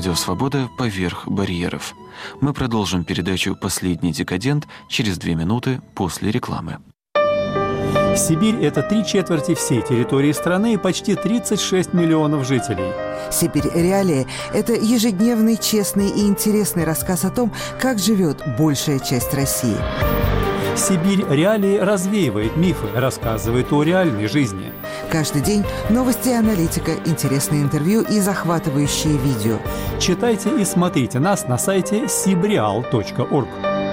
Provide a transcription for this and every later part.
Радио «Свобода» поверх барьеров. Мы продолжим передачу «Последний декадент» через 2 минуты после рекламы. Сибирь – это 3/4 всей территории страны и почти 36 миллионов жителей. «Сибирь. Реалии» – это ежедневный, честный и интересный рассказ о том, как живет большая часть России. «Сибирь. Реалии» развеивает мифы, рассказывает о реальной жизни. Каждый день новости и аналитика, интересные интервью и захватывающие видео. Читайте и смотрите нас на сайте sibreal.org.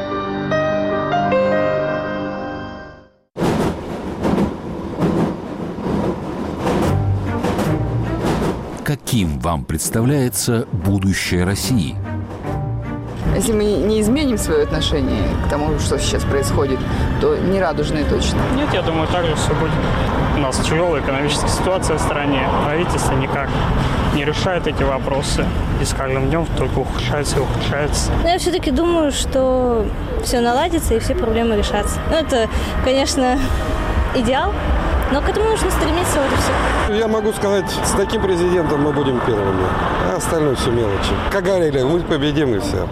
Каким вам представляется будущее России? Если мы не изменим свое отношение к тому, что сейчас происходит, то не радужное точно. Нет, я думаю, так же все будет. У нас тяжелая экономическая ситуация в стране. Правительство никак не решает эти вопросы. И с каждым днем только ухудшается и ухудшается. Но я все-таки думаю, что все наладится и все проблемы решатся. Ну, это, конечно, идеал, но к этому нужно стремиться, вот и все. Я могу сказать, с таким президентом мы будем первыми, а остальное все мелочи. Как говорили, мы победим и все.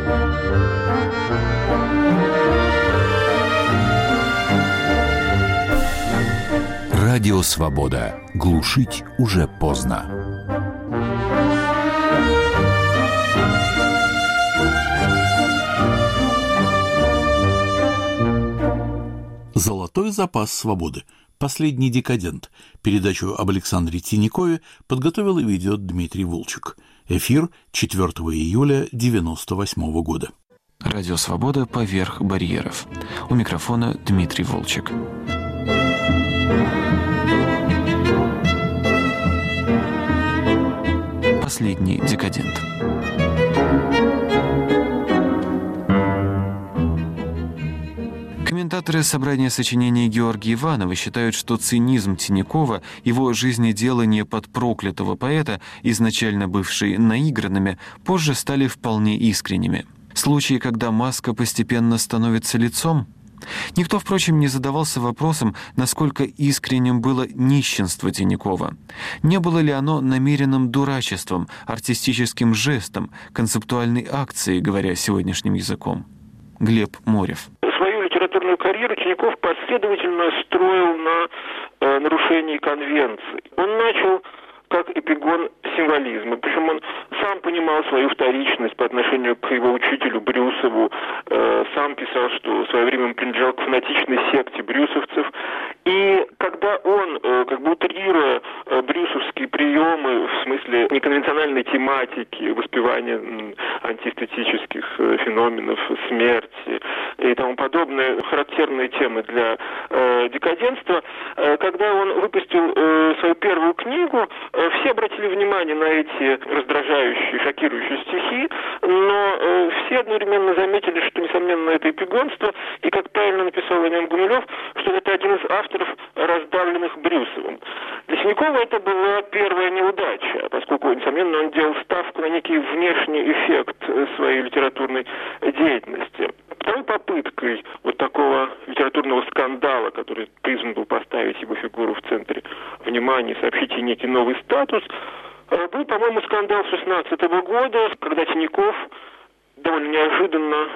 Радио «Свобода». Глушить уже поздно. Золотой запас свободы. Последний декадент. Передачу об Александре Тиньякове подготовил и ведет Дмитрий Волчек. Эфир 4 июля 1998 года. Радио «Свобода» поверх барьеров. У микрофона Дмитрий Волчек. Последний декадент. Комментаторы собрания сочинений Георгия Иванова считают, что цинизм Тиньякова, его жизнеделание под проклятого поэта, изначально бывшие наигранными, позже стали вполне искренними. Случаи, когда маска постепенно становится лицом? Никто, впрочем, не задавался вопросом, насколько искренним было нищенство Тиньякова. Не было ли оно намеренным дурачеством, артистическим жестом, концептуальной акцией, говоря сегодняшним языком? Глеб Морев. Свою литературную карьеру Тиньяков последовательно строил на нарушении конвенций. Он начал как эпигон символизма. Причем он сам понимал свою вторичность по отношению к его учителю Брюсову, сам писал, что в свое время он принадлежал к фанатичной секте брюсовцев. И когда он, как бы утрируя брюсовские приемы в смысле неконвенциональной тематики, воспевания антиэстетических феноменов, смерти и тому подобное, характерные темы для декадентства, когда он выпустил свою первую книгу, все обратили внимание на эти раздражающие, шокирующие стихи, но все одновременно заметили, что, несомненно, это эпигонство, и, как правильно написал о нем Гумилев, что это один из авторов, раздавленных Брюсовым. Для Тиньякова это была первая неудача, поскольку, несомненно, он делал ставку на некий внешний эффект своей литературной деятельности. Второй попыткой вот такого литературного скандала, который призван был поставить его фигуру в центре внимания, сообщить ей некий новый статус, был, по-моему, скандал 16 года, когда Тиньяков довольно неожиданно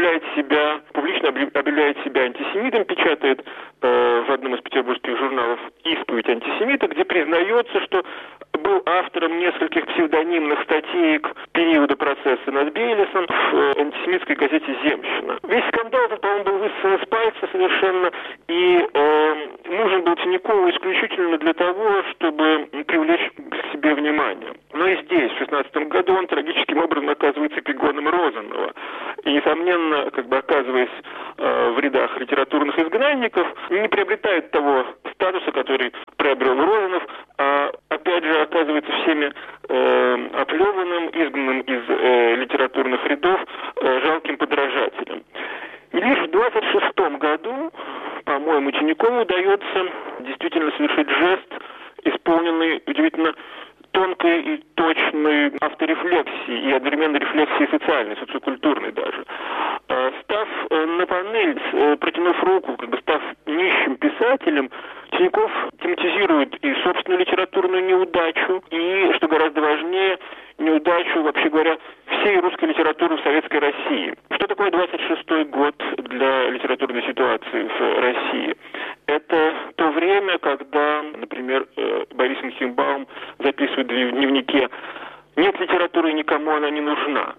публично объявляет себя антисемитом, печатает в одном из петербургских журналов «Исповедь антисемита», где признается, что был автором нескольких псевдонимных статеек периода процесса над Бейлисом в антисемитской газете «Земщина». Весь скандал этот, по-моему, был высосан с пальца совершенно, и нужен был Тиньякову исключительно для того, чтобы привлечь к себе внимание. Но и здесь, в 16 году, он трагическим образом оказывается эпигоном Розанова. И, несомненно, оказываясь в рядах литературных изгнанников, не приобретает того статуса, который приобрел Розанов, а, опять же, оказывается всеми оплеванным, изгнанным из литературных рядов жалким подражателем. И лишь в 26 году, по-моему, Тиньякову удается действительно совершить жест, исполненный удивительно тонкой и точной авторефлексии и одновременно рефлексии социальной, социокультурной даже. Став на панель, протянув руку, став нищим писателем, Тиньяков тематизирует и собственную литературную неудачу, и, что гораздо важнее, неудачу вообще говоря, всей русской литературы в Советской России. Что такое 26-й год для литературной ситуации в России? Это то время, когда, например, Борис Мухенбаум записывает в дневнике: «Нет литературы, никому она не нужна».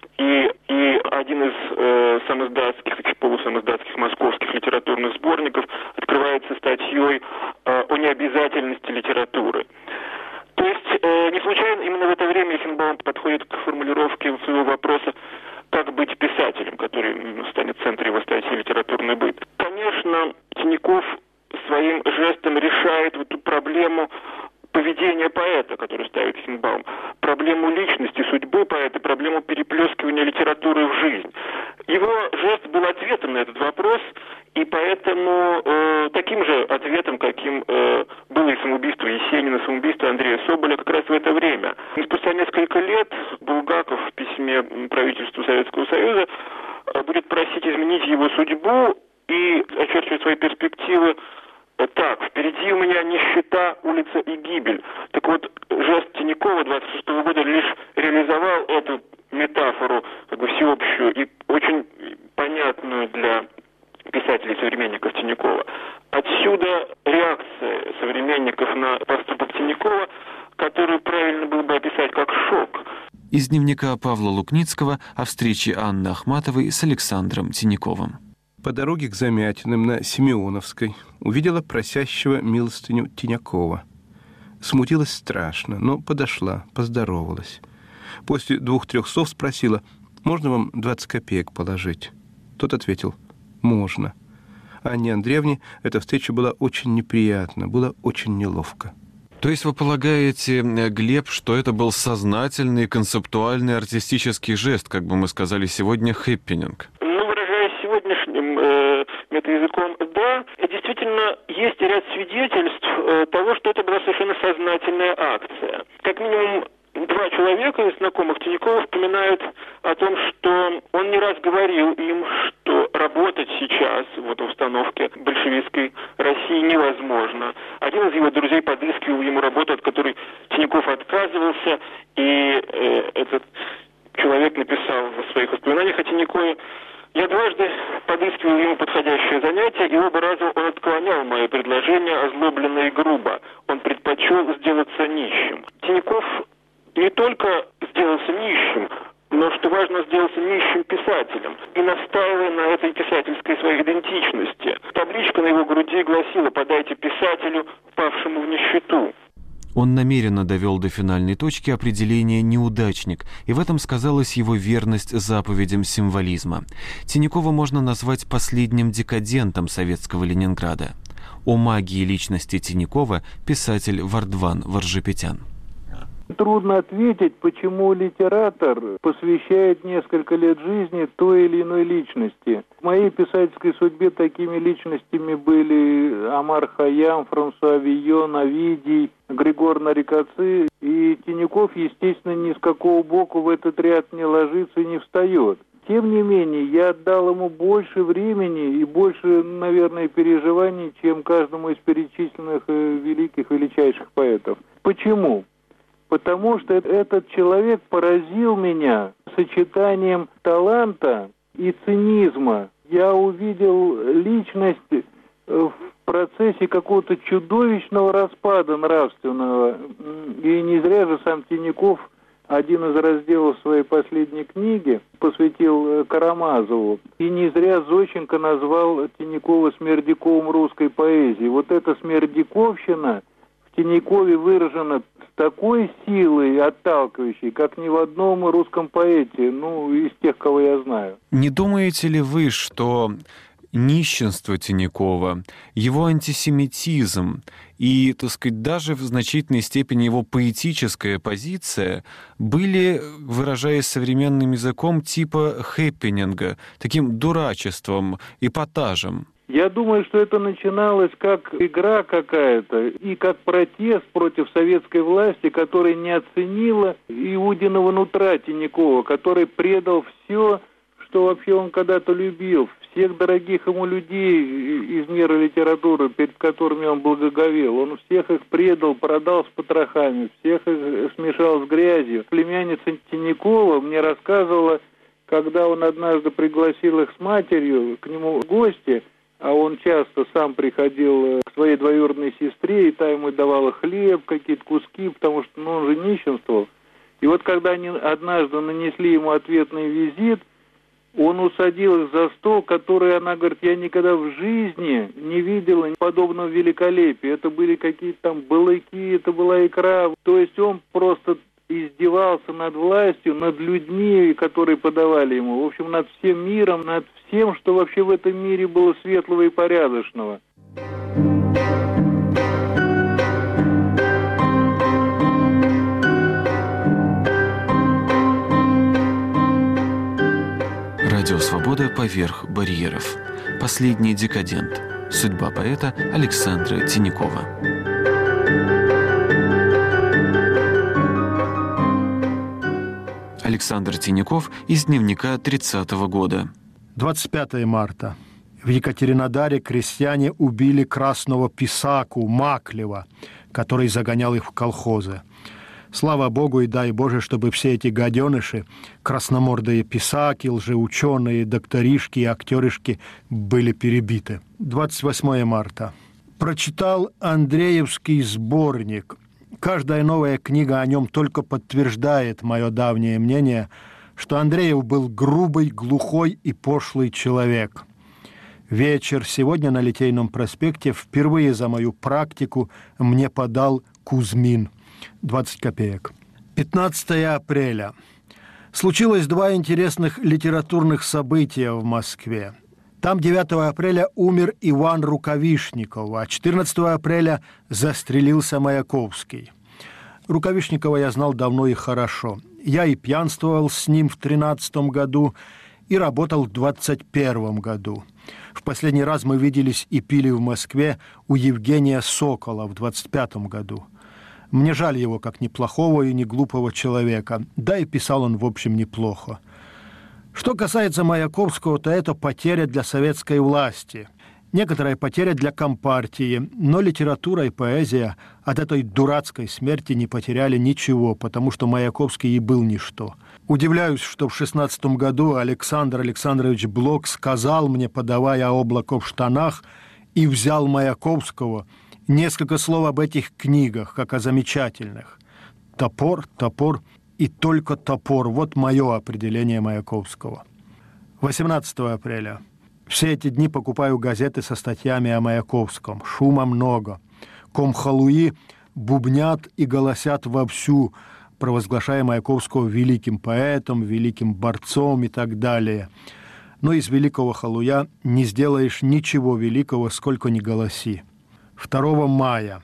И один из самоиздатских, полусамоиздатских московских литературных сборников открывается статьей о необязательности литературы. То есть не случайно именно в это время Мухенбаум подходит к формулировке своего вопроса «Как быть писателем?», который станет в центре его статьи «Литературный быт». Конечно, Тиняков своим жестом решает эту проблему поведения поэта, который ставит Мухенбаум, проблему личности, судьбы поэта, проблему переплескивания литературы в жизнь. Его жест был ответом на этот вопрос, и поэтому таким же ответом, каким было и самоубийство Есенина, самоубийство Андрея Соболя, как раз в это время. И спустя несколько лет Булгаков в письме правительству Советского Союза будет просить изменить его судьбу и очерчивать свои перспективы так: «Впереди у меня нищета, улица и гибель». Так вот, жест Тинякова 26-го года лишь реализовал эту метафору, как бы всеобщую и очень понятную для писателей-современников Тинякова. Отсюда реакция современников на поступок Тинякова, которую правильно было бы описать как шок. Из дневника Павла Лукницкого о встрече Анны Ахматовой с Александром Тиняковым. По дороге к Замятиным на Симеоновской увидела просящего милостыню Тинякова. Смутилась страшно, но подошла, поздоровалась. После 2-3 слов спросила: «Можно вам 20 копеек положить?» Тот ответил: «Можно». Анне Андреевне эта встреча была очень неприятна, было очень неловко. То есть вы полагаете, Глеб, что это был сознательный, концептуальный, артистический жест, как бы мы сказали сегодня, хэппининг? Сегодняшним метаязыком, да, действительно есть ряд свидетельств того, что это была совершенно сознательная акция. Как минимум 2 человека из знакомых Тинякова вспоминают о том, что он не раз говорил им, что работать сейчас в этой установке большевистской России невозможно. Один из его друзей подыскивал ему работу, от которой Тиняков отказывался, и этот человек написал в своих воспоминаниях о Тинyaкове: «Я дважды подыскивал ему подходящее занятие, и оба раза он отклонял мое предложение озлобленно и грубо. Он предпочел сделаться нищим». Тиняков не только сделался нищим, но, что важно, сделался нищим писателем. И настаивая на этой писательской своей идентичности. Табличка на его груди гласила: «Подайте писателю, павшему в нищету». Он намеренно довел до финальной точки определение «неудачник», и в этом сказалась его верность заповедям символизма. Тинякова можно назвать последним декадентом советского Ленинграда. О магии личности Тинякова писатель Вардван Варжапетян. Трудно ответить, почему литератор посвящает несколько лет жизни той или иной личности. В моей писательской судьбе такими личностями были Омар Хайям, Франсуа Вийон, Овидий, Григор Нарикоци. И Тиняков, естественно, ни с какого боку в этот ряд не ложится и не встает. Тем не менее, я отдал ему больше времени и больше, наверное, переживаний, чем каждому из перечисленных великих, величайших поэтов. Почему? Потому что этот человек поразил меня сочетанием таланта и цинизма. Я увидел личность в процессе какого-то чудовищного распада нравственного. И не зря же сам Тиняков один из разделов своей последней книги посвятил Карамазову. И не зря Зощенко назвал Тинякова Смердяковым русской поэзии. Вот эта смердяковщина в Тиньякове выражена с такой силой отталкивающей, как ни в одном русском поэте, из тех, кого я знаю. Не думаете ли вы, что нищенство Тинякова, его антисемитизм и, так сказать, даже в значительной степени его поэтическая позиция были, выражаясь современным языком, типа хэппининга, таким дурачеством, эпатажем? Я думаю, что это начиналось как игра какая-то и как протест против советской власти, которая не оценила Иудиного нутра Тинякова, который предал все, что вообще он когда-то любил, всех дорогих ему людей из мира литературы, перед которыми он благоговел. Он всех их предал, продал с потрохами, всех их смешал с грязью. Племянница Тинякова мне рассказывала, когда он однажды пригласил их с матерью к нему в гости, а он часто сам приходил к своей двоюродной сестре, и та ему давала хлеб, какие-то куски, потому что он же нищенствовал. И вот когда они однажды нанесли ему ответный визит, он усадил их за стол, который, она говорит, я никогда в жизни не видела подобного великолепия. Это были какие-то там балыки, это была икра. То есть он просто издевался над властью, над людьми, которые подавали ему. В общем, над всем миром, над всем, что вообще в этом мире было светлого и порядочного. Радио «Свобода» поверх барьеров. Последний декадент. Судьба поэта Александра Тинякова. Александр Тиняков из дневника 30-го года. 25 марта. В Екатеринодаре крестьяне убили красного писаку Маклева, который загонял их в колхозы. Слава Богу и дай Боже, чтобы все эти гаденыши, красномордые писаки, лжеученые, докторишки и актеришки были перебиты. 28 марта. Прочитал Андреевский сборник. Каждая новая книга о нем только подтверждает мое давнее мнение, что Андреев был грубый, глухой и пошлый человек. Вечер сегодня на Литейном проспекте впервые за мою практику мне подал Кузьмин. 20 копеек. 15 апреля. Случилось два интересных литературных события в Москве. Там 9 апреля умер Иван Рукавишников, а 14 апреля застрелился Маяковский. Рукавишникова я знал давно и хорошо. Я и пьянствовал с ним в 13 году, и работал в 21 году. В последний раз мы виделись и пили в Москве у Евгения Сокола в 25 году. Мне жаль его как неплохого и не глупого человека, да и писал он, в общем, неплохо. Что касается Маяковского, то это потеря для советской власти, некоторая потеря для Компартии, но литература и поэзия от этой дурацкой смерти не потеряли ничего, потому что Маяковский и был ничто. Удивляюсь, что в 16 году Александр Александрович Блок сказал мне, подавая облако в штанах, и взял Маяковского, несколько слов об этих книгах, как о замечательных. Топор, топор и только топор. Вот мое определение Маяковского. 18 апреля. Все эти дни покупаю газеты со статьями о Маяковском. Шума много. Комхалуи бубнят и голосят вовсю, провозглашая Маяковского великим поэтом, великим борцом и так далее. Но из великого халуя не сделаешь ничего великого, сколько ни голоси. 2 мая.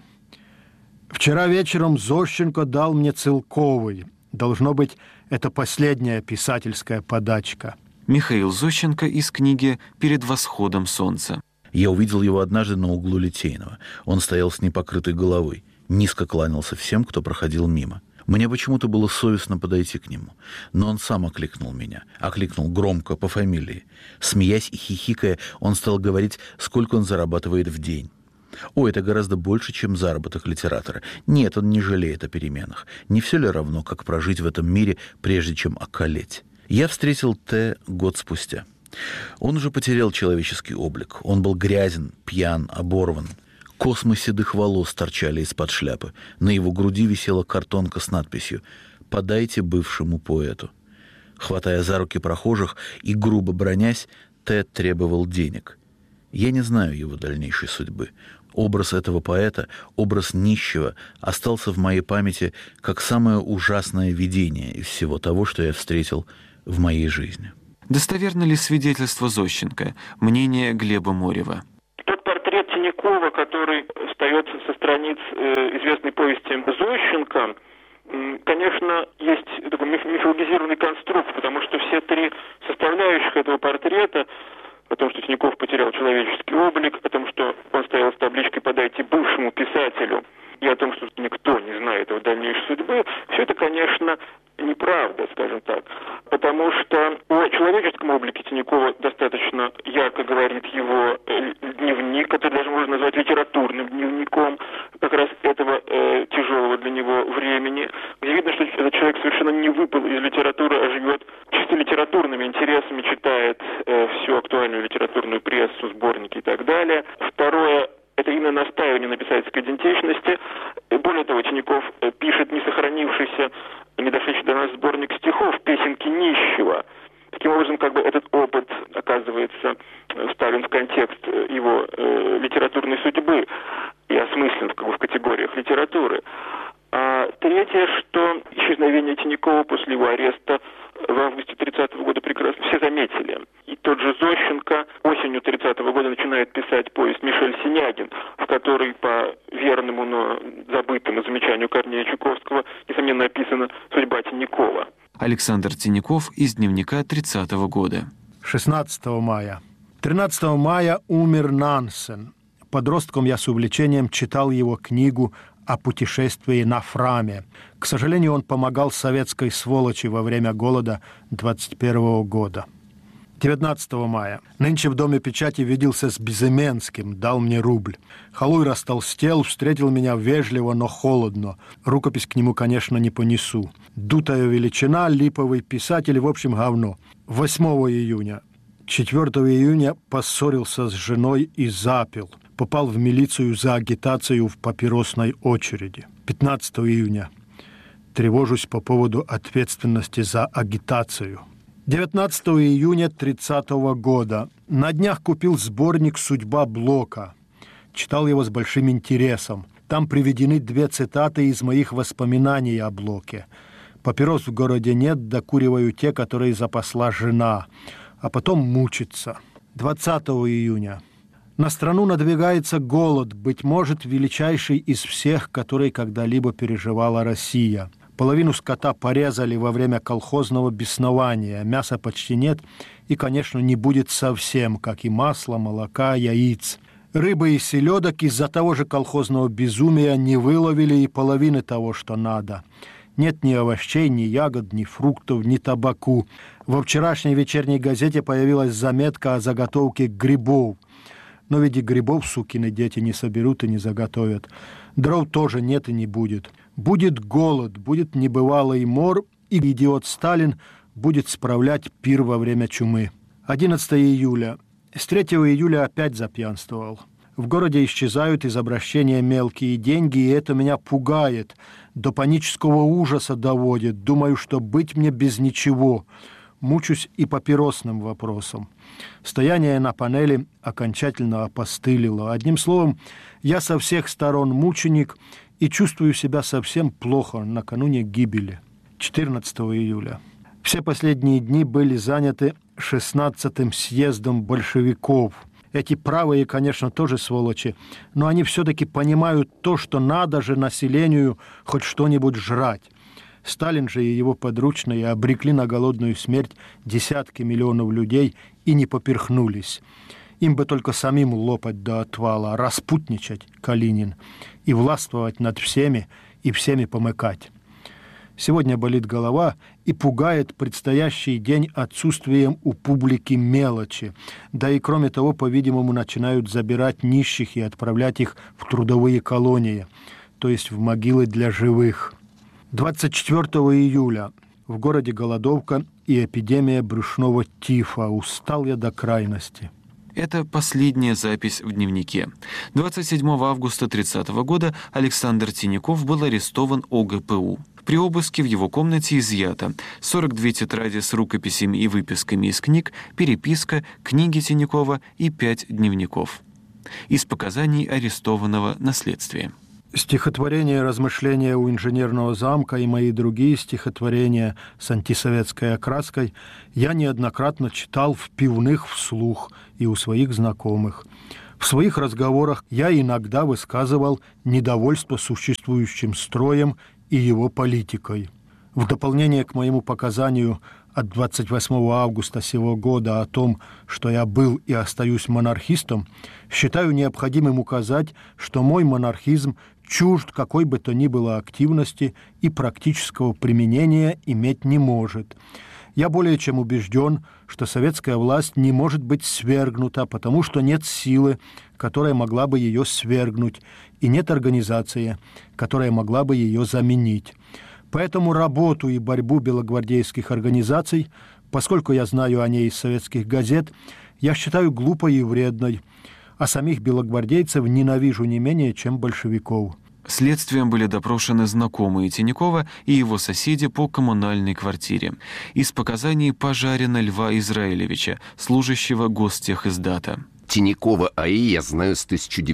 Вчера вечером Зощенко дал мне целковый. Должно быть, это последняя писательская подачка. Михаил Зощенко из книги «Перед восходом солнца». Я увидел его однажды на углу Литейного. Он стоял с непокрытой головой, низко кланялся всем, кто проходил мимо. Мне почему-то было совестно подойти к нему. Но он сам окликнул меня. Окликнул громко, по фамилии. Смеясь и хихикая, он стал говорить, сколько он зарабатывает в день. О, это гораздо больше, чем заработок литератора. Нет, он не жалеет о переменах. Не все ли равно, как прожить в этом мире, прежде чем околеть? Я встретил Т. год спустя. Он уже потерял человеческий облик. Он был грязен, пьян, оборван. Космы седых волос торчали из-под шляпы. На его груди висела картонка с надписью «Подайте бывшему поэту». Хватая за руки прохожих и грубо бранясь, Т. требовал денег. Я не знаю его дальнейшей судьбы. Образ этого поэта, образ нищего, остался в моей памяти как самое ужасное видение из всего того, что я встретил в моей жизни. Достоверно ли свидетельство Зощенко? Мнение Глеба Морева. Тот портрет Тинякова, который остается со страниц известной повести Зощенко, конечно, есть такой мифологизированный конструкт, потому что все три составляющих этого портрета о том, что Тиняков потерял человеческий облик, о том, что он стоял с табличкой «Подайте бывшему писателю», и о том, что никто не знает его дальнейшей судьбы, все это, конечно, неправда, скажем так. Потому что о человеческом облике Тинякова достаточно ярко говорит его дневник, который даже можно назвать литературным дневником как раз этого тяжелого для него времени, где видно, что этот человек совершенно не выпал из литературы, а живет чисто литературными интересами, читает всю актуальную литературную прессу, сборники и так далее. Второе, это именно настаивание на писательской идентичности. Более того, Тиняков пишет не сохранившийся, не дошедший до нас сборник стихов «Песенки нищего». Таким образом, как бы этот опыт оказывается вставлен в контекст его литературной судьбы и осмыслен как бы в категориях литературы. А третье, что исчезновение Тинякова после его ареста в августе 30-го года прекрасно все заметили. И тот же Зощенко осенью 30-го года начинает писать повесть «Мишель Синягин», в которой по верному, но забытому замечанию Корнея Чуковского, несомненно, описана судьба Тинякова. Александр Тиняков из дневника 30-го года. 16 мая. 13 мая умер Нансен. Подростком я с увлечением читал его книгу о путешествии на Фраме. К сожалению, он помогал советской сволочи во время голода 21 года. 19 мая. Нынче в Доме печати виделся с Безыменским, дал мне рубль. Халуй растолстел, встретил меня вежливо, но холодно. Рукопись к нему, конечно, не понесу. Дутая величина, липовый писатель, в общем, говно. 8 июня. 4 июня поссорился с женой и запил. Попал в милицию за агитацию в папиросной очереди. 15 июня. Тревожусь по поводу ответственности за агитацию. 19 июня 30 года. На днях купил сборник «Судьба Блока». Читал его с большим интересом. Там приведены 2 цитаты из моих воспоминаний о Блоке. «Папирос в городе нет, докуриваю те, которые запасла жена, а потом мучиться». 20 июня. На страну надвигается голод, быть может, величайший из всех, который когда-либо переживала Россия. Половину скота порезали во время колхозного беснования, мяса почти нет и, конечно, не будет совсем, как и масла, молока, яиц. Рыбы и селедок из-за того же колхозного безумия не выловили и половины того, что надо. Нет ни овощей, ни ягод, ни фруктов, ни табаку. Во вчерашней вечерней газете появилась заметка о заготовке грибов. Но ведь и грибов сукины дети не соберут и не заготовят. Дров тоже нет и не будет. Будет голод, будет небывалый мор, и идиот Сталин будет справлять пир во время чумы. 11 июля. С 3 июля опять запьянствовал. В городе исчезают из обращения мелкие деньги, и это меня пугает, до панического ужаса доводит. Думаю, что быть мне без ничего. Мучусь и папиросным вопросом. Стояние на панели окончательно опостылило. Одним словом, я со всех сторон мученик и чувствую себя совсем плохо накануне гибели. 14 июля. Все последние дни были заняты 16-м съездом большевиков. Эти правые, конечно, тоже сволочи, но они все-таки понимают то, что надо же населению хоть что-нибудь жрать. Сталин же и его подручные обрекли на голодную смерть десятки миллионов людей и не поперхнулись. Им бы только самим лопать до отвала, распутничать, Калинин, и властвовать над всеми и всеми помыкать. Сегодня болит голова и пугает предстоящий день отсутствием у публики мелочи. Да и кроме того, по-видимому, начинают забирать нищих и отправлять их в трудовые колонии, то есть в могилы для живых. 24 июля. В городе голодовка и эпидемия брюшного тифа. Устал я до крайности. Это последняя запись в дневнике. 27 августа 30 года Александр Тиняков был арестован ОГПУ. При обыске в его комнате изъято 42 тетради с рукописями и выписками из книг, переписка, книги Тинякова и 5 дневников. Из показаний арестованного на следствии. Стихотворение «Размышления у инженерного замка» и мои другие стихотворения с антисоветской окраской я неоднократно читал в пивных вслух и у своих знакомых. В своих разговорах я иногда высказывал недовольство существующим строем и его политикой. В дополнение к моему показанию от 28 августа сего года о том, что я был и остаюсь монархистом, считаю необходимым указать, что мой монархизм чужд какой бы то ни было активности и практического применения иметь не может. Я более чем убежден, что советская власть не может быть свергнута, потому что нет силы, которая могла бы ее свергнуть, и нет организации, которая могла бы ее заменить. Поэтому работу и борьбу белогвардейских организаций, поскольку я знаю о ней из советских газет, я считаю глупой и вредной, а самих белогвардейцев ненавижу не менее, чем большевиков. Следствием были допрошены знакомые Тинякова и его соседи по коммунальной квартире. Из показаний Пожарина Льва Израилевича, служащего Гостехиздата. Тинякова А.И. я знаю с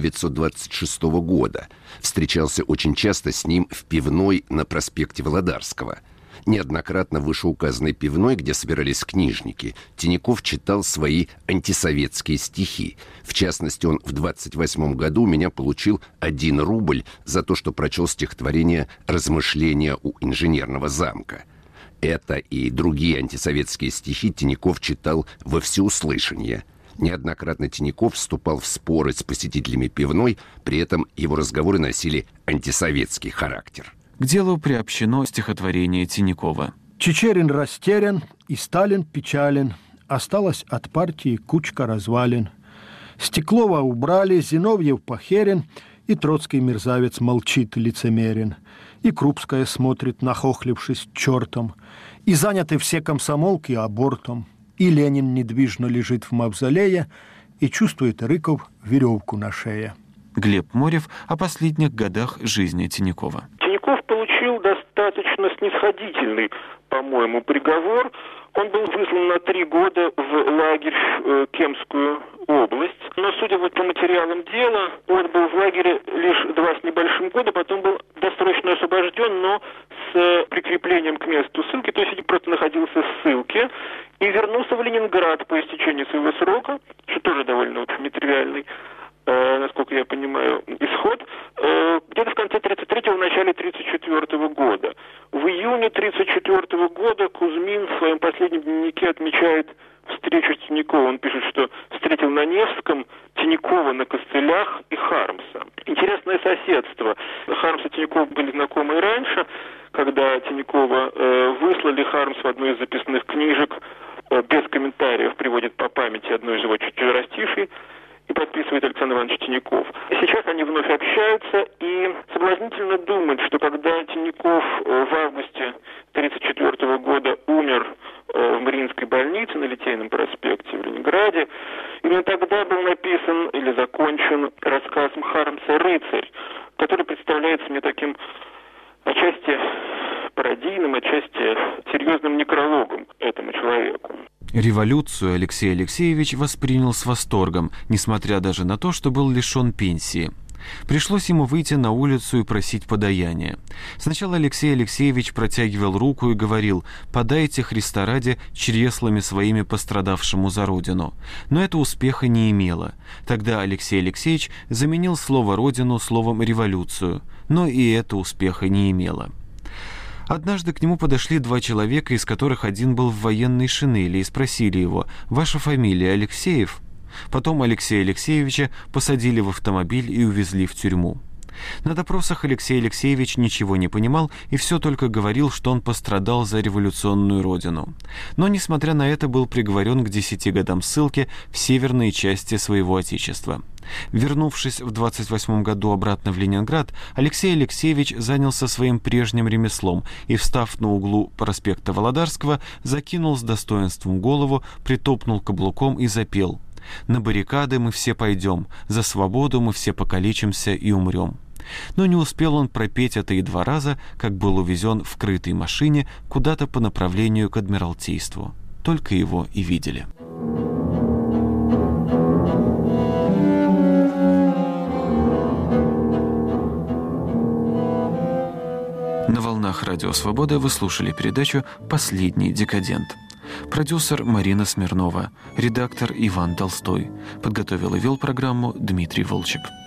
1926 года. Встречался очень часто с ним в пивной на проспекте Володарского. Неоднократно в вышеуказанной пивной, где собирались книжники, Тиняков читал свои антисоветские стихи. В частности, он в 28 году у меня получил 1 рубль за то, что прочел стихотворение «Размышления у инженерного замка». Это и другие антисоветские стихи Тиняков читал во всеуслышание. Неоднократно Тиняков вступал в споры с посетителями пивной, при этом его разговоры носили антисоветский характер. К делу приобщено стихотворение Тинякова. «Чичерин растерян, и Сталин печален. Осталась от партии кучка развалин. Стеклова убрали, Зиновьев похерен, и Троцкий мерзавец молчит лицемерен. И Крупская смотрит, нахохлившись чертом. И заняты все комсомолки абортом. И Ленин недвижно лежит в мавзолее и чувствует Рыков веревку на шее». Глеб Морев о последних годах жизни Тинякова. Тиняков получил достаточно снисходительный, по-моему, приговор. Он был выслан на 3 года в лагерь в Кемскую область. Но, судя по материалам дела, он был в лагере лишь 2 с небольшим года, потом был досрочно освобожден, но с прикреплением к месту ссылки, то есть просто находился в ссылке, и вернулся в Ленинград по истечении своего срока, что тоже довольно нетривиальный, насколько я понимаю, исход, где-то в конце 33-го, в начале 34-го года. В июне 34-го года Кузьмин в своем последнем дневнике отмечает встречу с Тиньяковым. Он пишет, что встретил на Невском Тиньякова на костылях и Хармса. Интересное соседство. Хармс и Тиньяков были знакомы и раньше, когда Тиньякова выслали, Хармс в одну из записных книжек без комментариев приводит по памяти одну из его четверостишей и подписывает Александр Иванович Тиньяков. Сейчас они вновь общаются, и соблазнительно думать, что когда Тиньяков в августе 1934 года умер в Мариинской больнице на Литейном проспекте в Ленинграде, именно тогда был написан или закончен рассказ Хармса «Рыцарь», который представляется мне таким отчасти пародийным, отчасти серьезным некрологом этому человеку. Революцию Алексей Алексеевич воспринял с восторгом, несмотря даже на то, что был лишен пенсии. Пришлось ему выйти на улицу и просить подаяния. Сначала Алексей Алексеевич протягивал руку и говорил: «Подайте, Христа ради, чреслами своими пострадавшему за Родину». Но это успеха не имело. Тогда Алексей Алексеевич заменил слово «родину» словом «революцию». Но и это успеха не имело. Однажды к нему подошли 2 человека, из которых один был в военной шинели, и спросили его: «Ваша фамилия Алексеев?» Потом Алексея Алексеевича посадили в автомобиль и увезли в тюрьму. На допросах Алексей Алексеевич ничего не понимал и все только говорил, что он пострадал за революционную родину. Но, несмотря на это, был приговорен к 10 годам ссылки в северной части своего отечества. Вернувшись в 28 году обратно в Ленинград, Алексей Алексеевич занялся своим прежним ремеслом и, встав на углу проспекта Володарского, закинул с достоинством голову, притопнул каблуком и запел: «На баррикады мы все пойдем, за свободу мы все покалечимся и умрем». Но не успел он пропеть это и 2 раза, как был увезен в крытой машине куда-то по направлению к Адмиралтейству. Только его и видели. На волнах Радио Свобода вы слушали передачу «Последний декадент». Продюсер Марина Смирнова, редактор Иван Толстой. Подготовил и вел программу Дмитрий Волчек.